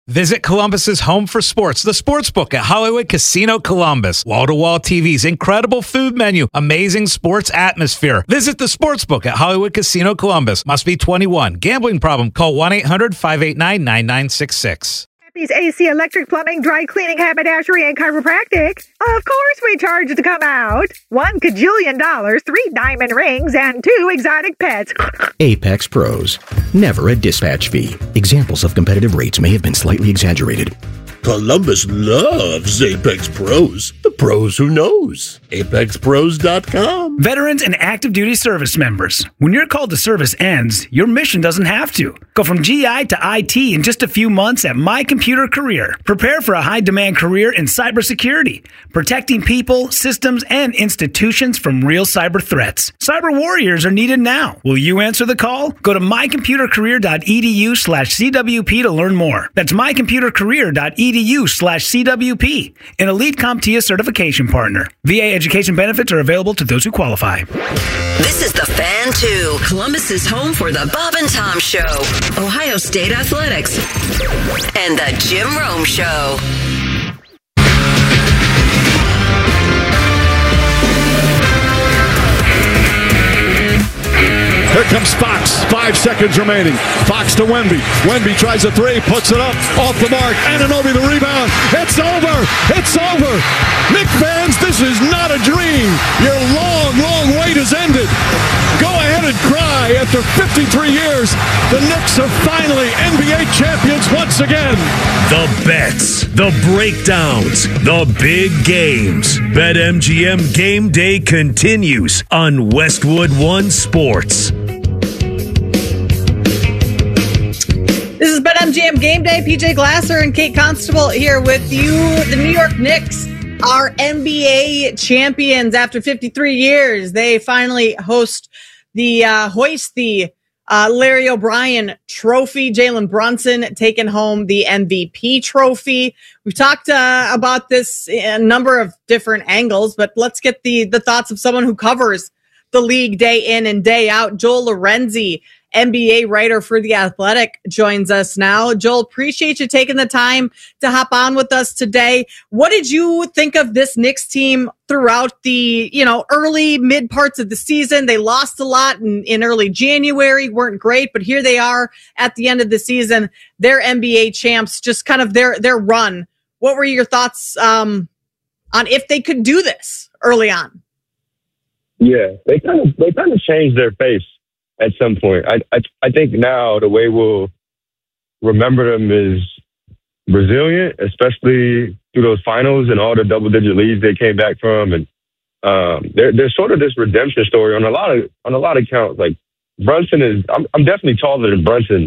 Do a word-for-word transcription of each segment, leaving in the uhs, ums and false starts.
Visit Columbus's home for sports, the Sportsbook at Hollywood Casino Columbus. Wall-to-wall T Vs, incredible food menu, amazing sports atmosphere. Visit the Sportsbook at Hollywood Casino Columbus. Must be twenty-one. Gambling problem? Call one eight hundred five eight nine nine nine six six. Happy's A C Electric Plumbing, Dry Cleaning, Haberdashery, and Chiropractic. Of course we charge to come out. One cajillion dollars, three diamond rings, and two exotic pets. Apex Pros. Never a dispatch fee. Examples of competitive rates may have been slightly exaggerated. Columbus loves Apex Pros. The pros who knows. Apex Pros dot com. Veterans and active duty service members. When your call to service ends, your mission doesn't have to. Go from G I to I T in just a few months at My Computer Career. Prepare for a high-demand career in cybersecurity, protecting people, systems, and institutions from real cyber threats. Cyber warriors are needed now. Will you answer the call? Go to my computer career dot e d u slash c w p to learn more. That's my computer career dot e d u slash c w p, an Elite CompTIA certification partner. V A education benefits are available to those who qualify. This is The Fan two, Columbus's home for the Bob and Tom Show, Ohio State Athletics, and the Jim Rome Show. Here comes Fox. Five seconds remaining. Fox to Wemby. Wemby tries a three, puts it up, off the mark. Anunoby the rebound. It's over. It's over. Knicks fans, this is not a dream. Your long, long wait has ended. Go ahead and cry. After fifty-three years, the Knicks are finally N B A champions once again. The bets, the breakdowns, the big games. BetMGM Game Day continues on Westwood One Sports. This is BetMGM Game Day. P J Glasser and Kate Constable here with you. The New York Knicks are N B A champions after fifty-three years. They finally host the uh, hoist the uh, Larry O'Brien Trophy. Jalen Brunson taking home the M V P trophy. We've talked uh, about this in a number of different angles, but let's get the the thoughts of someone who covers the league day in and day out. Joel Lorenzi, N B A writer for The Athletic, joins us now. Joel, appreciate you taking the time to hop on with us today. What did you think of this Knicks team throughout the, you know, early, mid parts of the season? They lost a lot in, in early January, weren't great, but here they are at the end of the season. They're N B A champs, just kind of their, their run. What were your thoughts um, on if they could do this early on? Yeah, they kind of, they kind of changed their face at some point. I, I I think now the way we'll remember them is resilient, especially through those finals and all the double-digit leads they came back from. And um, they're they're sort of this redemption story on a lot of on a lot of counts. Like Brunson is, I'm I'm definitely taller than Brunson,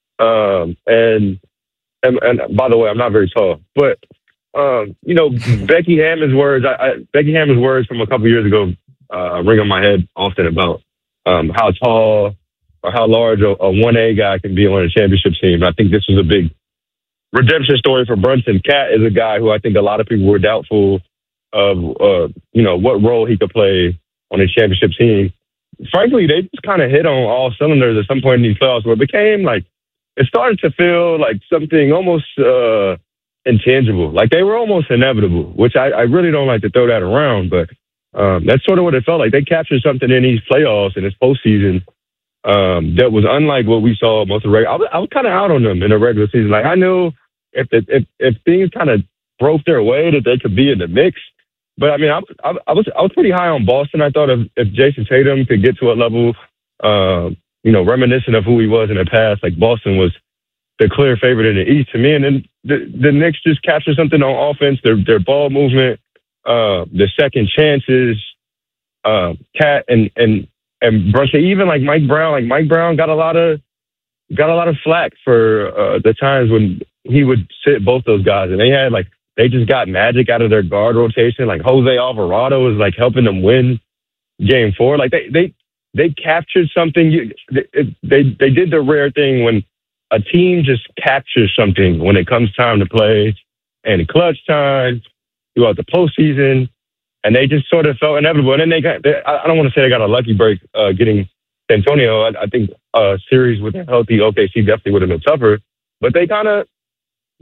um, and, and and by the way, I'm not very tall, but um, you know, Becky Hammond's words. I, I, Becky Hammond's words from a couple years ago uh, ring on my head often about Um, how tall or how large a, a one A guy can be on a championship team. I think this was a big redemption story for Brunson. Cat is a guy who I think a lot of people were doubtful of, uh, you know, what role he could play on a championship team. Frankly, they just kind of hit on all cylinders at some point in these playoffs where it became like, it started to feel like something almost uh, intangible. Like they were almost inevitable, which I, I really don't like to throw that around, but Um, that's sort of what it felt like. They captured something in these playoffs and this postseason um, that was unlike what we saw most of the regular. I was, I was kind of out on them in the regular season. Like I knew if the, if if things kind of broke their way that they could be in the mix. But I mean, I, I, I was I was pretty high on Boston. I thought if, if Jason Tatum could get to a level, uh, you know, reminiscent of who he was in the past, like Boston was the clear favorite in the East to me. And then the, the Knicks just captured something on offense. Their their ball movement. Uh, the second chances, uh, Cat and and and Brunson, even like Mike Brown, like Mike Brown got a lot of got a lot of flack for uh, the times when he would sit both those guys, and they had like they just got magic out of their guard rotation. Like Jose Alvarado was like helping them win Game Four. Like they they they captured something. You, they, they they did the rare thing when a team just captures something when it comes time to play and clutch time throughout the postseason, and they just sort of felt inevitable. And then they got, they, I don't want to say they got a lucky break uh, getting Antonio. I, I think a series with a healthy O K C definitely would have been tougher, but they kind of,